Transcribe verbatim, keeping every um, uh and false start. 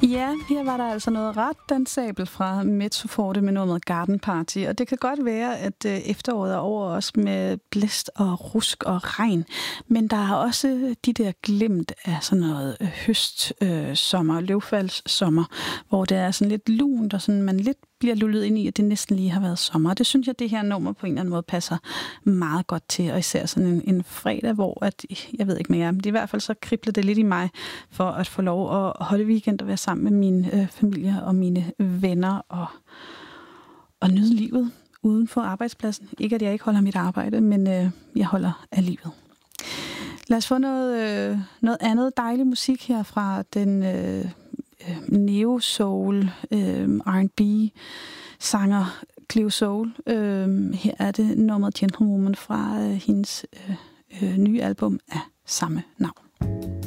Ja, her var der altså noget ret dansabelt fra Mezzoforte med nummeret Garden Party, og det kan godt være, at efteråret er over os med blæst og rusk og regn, men der er også de der glimt af sådan noget høst, øh, sommer, løvfaldssommer, hvor det er sådan lidt lunt, og sådan, man lidt bliver lullet ind i, at det næsten lige har været sommer. Det synes jeg, det her nummer på en eller anden måde passer meget godt til, og især sådan en, en fredag, hvor at, jeg ved ikke mere, men i hvert fald så kribler det lidt i mig for at få lov at holde weekend og være sammen med min øh, familie og mine venner og, og nyde livet uden for arbejdspladsen. Ikke at jeg ikke holder mit arbejde, men øh, jeg holder af livet. Lad os få noget, øh, noget andet dejlig musik her fra den øh, neo-soul, øh, R and B sanger Cleo Sol. Øh, her er det nummeret Gentlewoman fra øh, hendes øh, øh, nye album af samme navn.